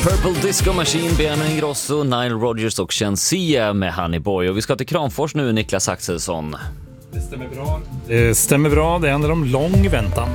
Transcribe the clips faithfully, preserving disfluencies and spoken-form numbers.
Purple Disco Machine, Benjamin Ingrosso, Nile Rodgers och Shensia med Honey Boy. Och vi ska till Kramfors nu, Niklas Axelsson. Det stämmer bra. Det stämmer bra, det handlar om lång väntan.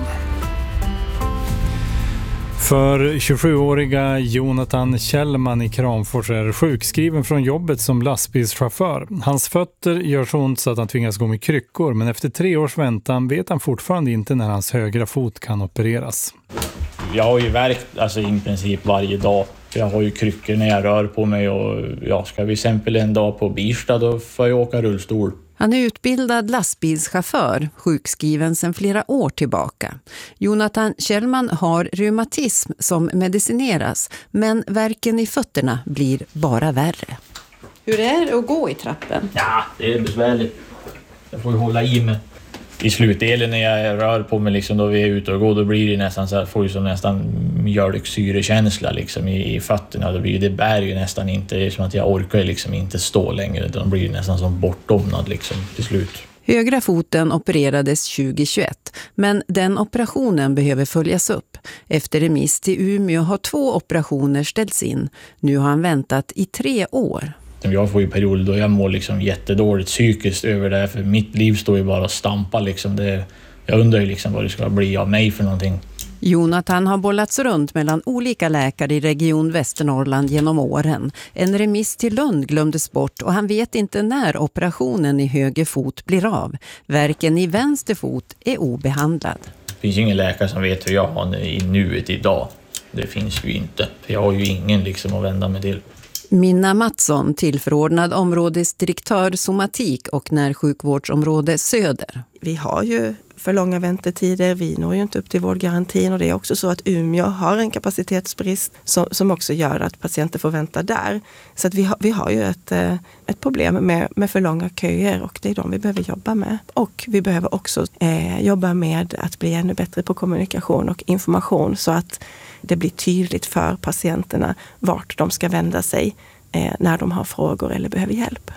För tjugosjuåriga Jonathan Kjellman i Kramfors är sjukskriven från jobbet som lastbilschaufför. Hans fötter gör så ont så att han tvingas gå med kryckor, men efter tre års väntan vet han fortfarande inte när hans högra fot kan opereras. Jag har ju verkt alltså, i princip varje dag. Jag har ju kryckor när jag rör på mig och ja, ska vi exempel en dag på Birstad då får jag åka rullstol. Han är utbildad lastbilschaufför, sjukskriven sedan flera år tillbaka. Jonathan Kjellman har reumatism som medicineras, men värken i fötterna blir bara värre. Hur är det att gå i trappen? Ja, det är besvärligt. Jag får ju hålla i mig. I slutdelen när jag rör på mig liksom, då vi är ute och går, då blir det nästan så här, får ju som nästan mjölksyrekänsla liksom i, i fötterna. Då blir det bär ju nästan inte, det är som att jag orkar liksom inte stå längre. De blir nästan som bortdomnad liksom till slut. Högra foten opererades tjugohundratjugoett, men den operationen behöver följas upp. Efter remiss till Umeå har två operationer ställts in. Nu har han väntat i tre år. Jag får ju perioder då jag mår liksom jättedåligt psykiskt över det, för mitt liv står ju bara och stampar liksom. Det, jag undrar ju liksom vad det ska bli av mig för någonting. Jonathan har bollats runt mellan olika läkare i region Västernorrland genom åren. En remiss till Lund glömdes bort och han vet inte när operationen i höger fot blir av. Värken i vänster fot är obehandlad. Det finns ju ingen läkare som vet hur jag har i nuet idag. Det finns ju inte. Jag har ju ingen liksom att vända mig till. Minna Mattsson, tillförordnad områdesdirektör somatik och närsjukvårdsområde Söder. Vi har ju för långa väntetider, vi når ju inte upp till vårdgarantin och det är också så att Umeå har en kapacitetsbrist som, som också gör att patienter får vänta där. Så att vi, har, vi har ju ett, ett problem med, med för långa köer och det är de vi behöver jobba med. Och vi behöver också eh, jobba med att bli ännu bättre på kommunikation och information så att det blir tydligt för patienterna vart de ska vända sig eh, när de har frågor eller behöver hjälp.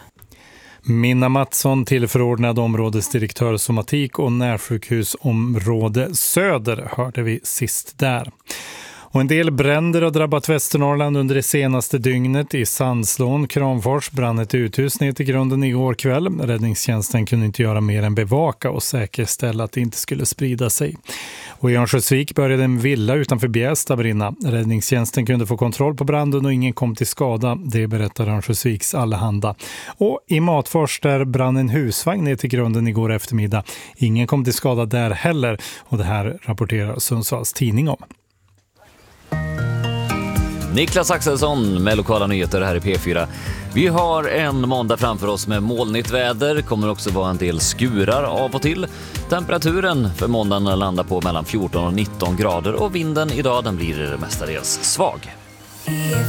Minna Mattsson, tillförordnad områdesdirektör somatik och närsjukhusområde Söder, hörde vi sist där. Och en del bränder har drabbat Västernorrland under det senaste dygnet. I Sandslån, Kramfors, brann ett uthus ner till grunden igår kväll. Räddningstjänsten kunde inte göra mer än bevaka och säkerställa att det inte skulle sprida sig. Och i Örnsköldsvik började en villa utanför Bjästa brinna. Räddningstjänsten kunde få kontroll på branden och ingen kom till skada. Det berättar Örnsköldsviks Allehanda. Och i Matfors där brann en husvagn ner till grunden igår eftermiddag. Ingen kom till skada där heller och det här rapporterar Sundsvalls tidning om. Niklas Axelsson med lokala nyheter här i P fyra. Vi har en måndag framför oss med molnigt väder. Kommer också vara en del skurar av och till. Temperaturen för måndagen landar på mellan fjorton och nitton grader och vinden idag den blir mestadels svag.